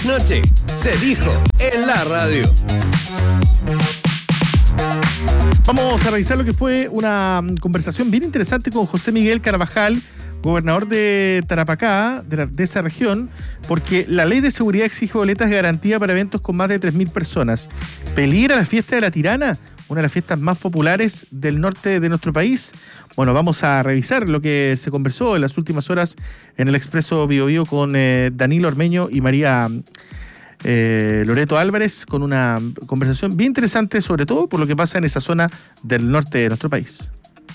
Noche se dijo en la radio. Vamos a revisar lo que fue una conversación bien interesante con José Miguel Carvajal, gobernador de Tarapacá, de esa región, porque la ley de seguridad exige boletas de garantía para eventos con más de 3.000 personas. ¿Peligra la fiesta de la Tirana? Una de las fiestas más populares del norte de nuestro país. Bueno, vamos a revisar lo que se conversó en las últimas horas en el Expreso Bio Bio con Danilo Ormeño y María Loreto Álvarez, con una conversación bien interesante, sobre todo por lo que pasa en esa zona del norte de nuestro país.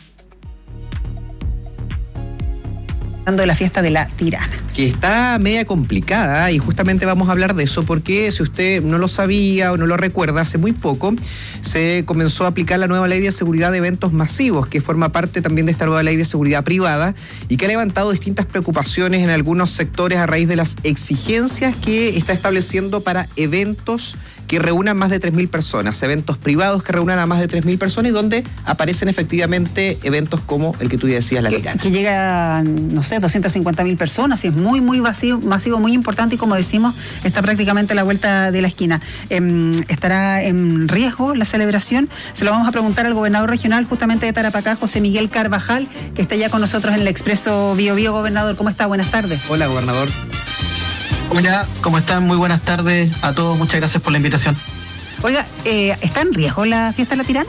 De la fiesta de la Tirana, que está media complicada, y justamente vamos a hablar de eso porque, si usted no lo sabía o no lo recuerda, hace muy poco se comenzó a aplicar la nueva ley de seguridad de eventos masivos, que forma parte también de esta nueva ley de seguridad privada y que ha levantado distintas preocupaciones en algunos sectores a raíz de las exigencias que está estableciendo para eventos que reúnan más de 3.000 personas, eventos privados que reúnan a más de 3.000 personas y donde aparecen efectivamente eventos como el que tú decías, la Tirana. Que llega, no sé, 250.000 personas, y es muy, muy masivo, muy importante, y como decimos, está prácticamente a la vuelta de la esquina. ¿Estará en riesgo la celebración? Se lo vamos a preguntar al gobernador regional justamente de Tarapacá, José Miguel Carvajal, que está ya con nosotros en el Expreso Bio Bio. Gobernador, ¿cómo está? Buenas tardes. Hola, gobernador. Hola, ¿cómo están? Muy buenas tardes a todos, muchas gracias por la invitación. Oiga, ¿está en riesgo la fiesta de la Tirana?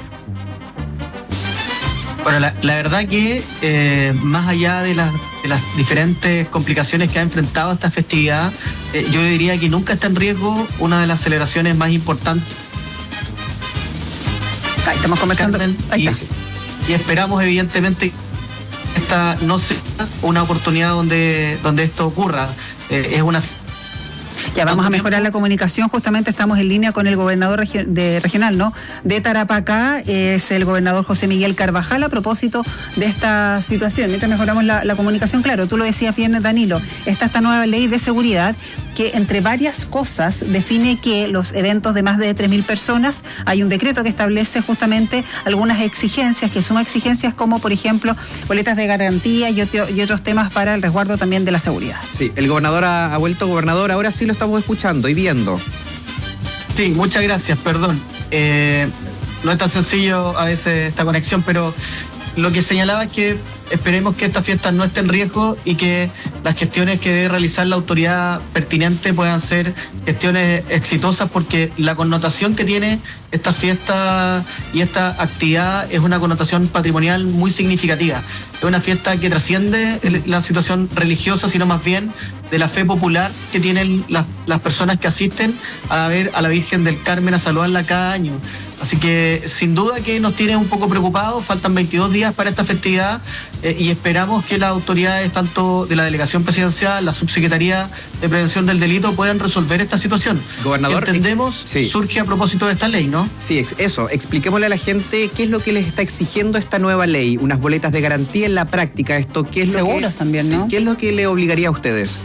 Bueno, la verdad que más allá de las diferentes complicaciones que ha enfrentado esta festividad, yo diría que nunca está en riesgo una de las celebraciones más importantes. Ahí estamos conversando. Y esperamos, evidentemente, que esta no sea una oportunidad donde esto ocurra. Es una... Ya vamos a mejorar la comunicación. Justamente estamos en línea con el gobernador regional, ¿no?, de Tarapacá, es el gobernador José Miguel Carvajal, a propósito de esta situación. Mientras mejoramos la comunicación, claro, tú lo decías bien, Danilo, esta nueva ley de seguridad que, entre varias cosas, define que los eventos de más de 3.000 personas, hay un decreto que establece justamente algunas exigencias, que son exigencias como, por ejemplo, boletas de garantía y otros temas para el resguardo también de la seguridad. Sí, el gobernador ha vuelto gobernador, ahora sí lo estamos escuchando y viendo. Sí, muchas gracias, perdón. No es tan sencillo a veces esta conexión, pero lo que señalaba es que esperemos que esta fiesta no esté en riesgo y que las gestiones que debe realizar la autoridad pertinente puedan ser gestiones exitosas, porque la connotación que tiene esta fiesta y esta actividad es una connotación patrimonial muy significativa. Es una fiesta que trasciende la situación religiosa, sino más bien de la fe popular que tienen las personas que asisten a ver a la Virgen del Carmen, a saludarla cada año. Así que sin duda que nos tiene un poco preocupados. Faltan 22 días para esta festividad y esperamos que las autoridades, tanto de la Delegación Presidencial, la Subsecretaría de Prevención del Delito, puedan resolver esta situación. Gobernador, que entendemos sí, surge a propósito de esta ley, ¿no? Sí, eso. Expliquémosle a la gente qué es lo que les está exigiendo esta nueva ley. Unas boletas de garantía en la práctica. Esto, ¿qué es lo seguros que, también, ¿no? Sí, ¿qué es lo que le obligaría a ustedes?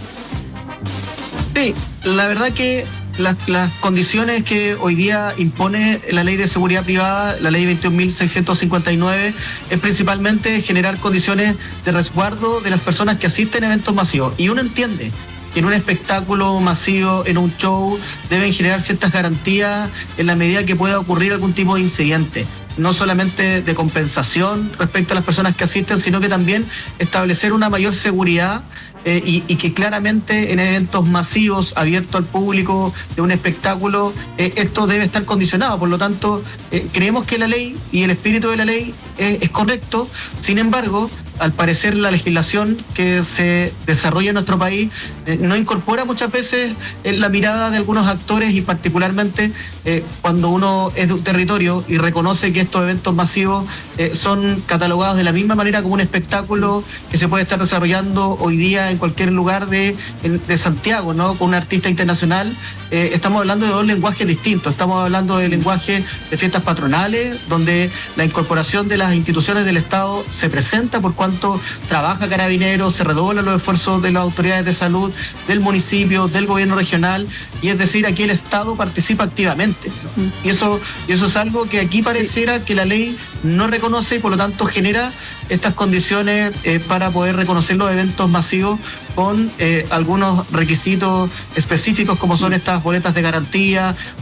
Sí, la verdad que las condiciones que hoy día impone la ley de seguridad privada, la ley 21.659, es principalmente generar condiciones de resguardo de las personas que asisten a eventos masivos. Y uno entiende que en un espectáculo masivo, en un show, deben generar ciertas garantías en la medida que pueda ocurrir algún tipo de incidente. No solamente de compensación respecto a las personas que asisten, sino que también establecer una mayor seguridad y que claramente en eventos masivos, abiertos al público, de un espectáculo, esto debe estar condicionado. Por lo tanto, creemos que la ley y el espíritu de la ley es correcto. Sin embargo, al parecer la legislación que se desarrolla en nuestro país no incorpora muchas veces la mirada de algunos actores, y particularmente cuando uno es de un territorio y reconoce que estos eventos masivos son catalogados de la misma manera como un espectáculo que se puede estar desarrollando hoy día en cualquier lugar de Santiago, ¿no?, con un artista internacional. Estamos hablando de dos lenguajes distintos. Estamos hablando del lenguaje de fiestas patronales, donde la incorporación de las instituciones del Estado se presenta por cuanto trabaja Carabineros, se redoblan los esfuerzos de las autoridades de salud, del municipio, del gobierno regional, y es decir, aquí el Estado participa activamente, ¿no? Y eso es algo que aquí pareciera que la ley no reconoce y por lo tanto genera estas condiciones para poder reconocer los eventos masivos con algunos requisitos específicos como son estas boletas de garantía